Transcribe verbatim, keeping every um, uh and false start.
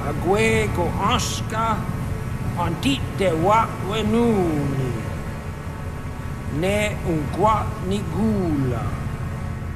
Ague ko Oscar anti te wa wenuni. Ne un qua ni gula.